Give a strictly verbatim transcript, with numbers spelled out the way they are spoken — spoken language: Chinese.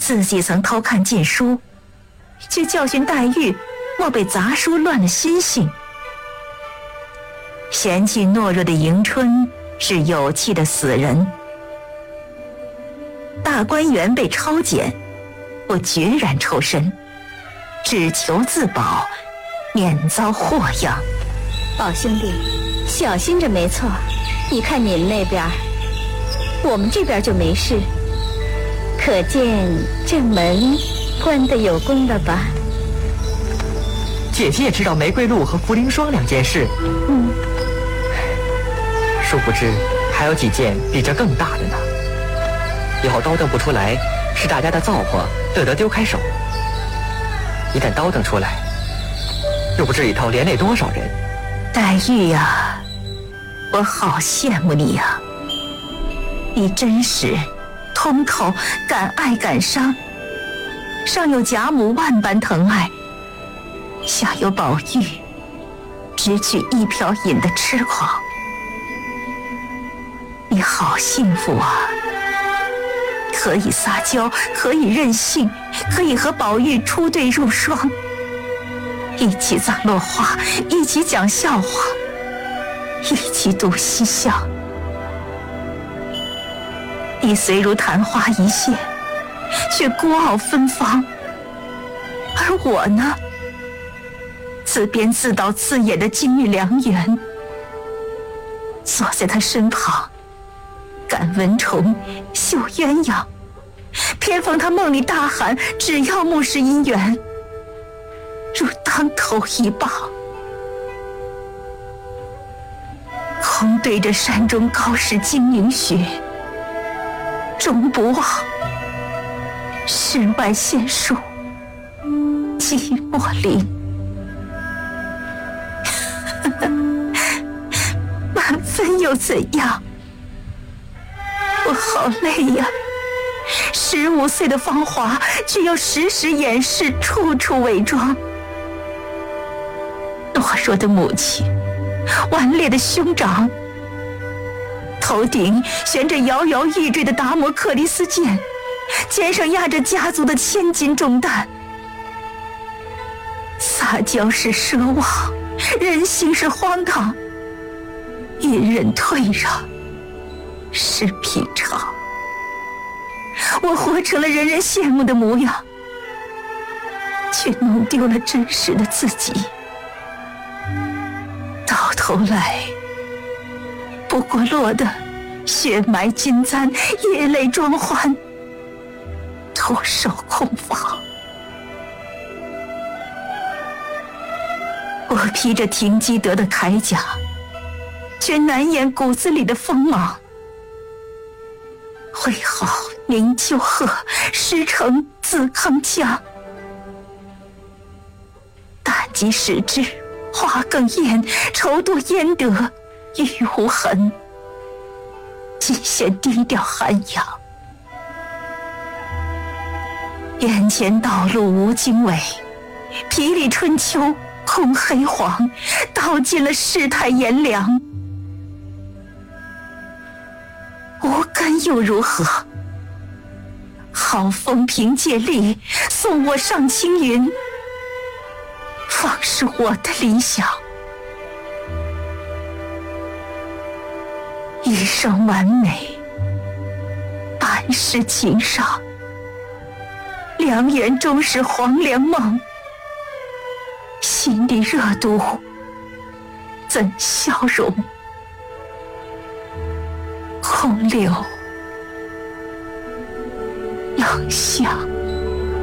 自己曾偷看禁书，却教训黛玉莫被杂书乱了心性。嫌弃懦弱的迎春是有气的死人。大观园被抄检，我决然抽身，只求自保，免遭祸殃。 宝兄弟，小心着没错。你看你们那边，我们这边就没事。可见这门关得有功了吧？ 姐姐也知道玫瑰露和茯苓霜两件事。 嗯， 殊不知还有几件比这更大的呢。以后叨腾不出来，是大家的造化乐得丢开手；一旦叨腾出来，又不知里头连累多少人。 黛玉呀，我好羡慕你呀！你真实、通透、敢爱敢伤，上有贾母万般疼爱，下有宝玉只取一瓢饮的痴狂。你好幸福啊！可以撒娇，可以任性，可以和宝玉出对入双，一起葬落花，一起讲笑话，一起读嬉笑。你虽如昙花一现，却孤傲芬芳，而我呢，自编自导自演的金玉良缘，坐在他身旁，赶蚊虫，绣鸳鸯，偏逢他梦里大喊只要木石姻缘，如当头一棒。空对着山中高士金凝雪，终不忘世外仙姝寂寞林。满分又怎样？我好累呀！十五岁的芳华，却要时时掩饰，处处伪装。懦弱的母亲，顽劣的兄长，头顶悬着摇摇欲坠的达摩克里斯剑，肩上压着家族的千斤重担。撒娇是奢望，任性是荒唐，隐忍退让是平常。我活成了人人羡慕的模样，却弄丢了真实的自己。到头来，不过落得血埋金簪，夜泪装欢，徒守空房。我披着停机德的铠甲，却难掩骨子里的锋芒。挥毫鸣鸠鹤，诗成自铿锵。但即使之花更艳，愁堕焉得玉无痕。尽显低调涵养。眼前道路无经纬，霹雳春秋空黑黄，道尽了世态炎凉。无根又如何？好风凭借力，送我上青云，方是我的理想。一生完美，半世情伤，良缘终是黄粱梦。心里热度，怎消融？空留杨香。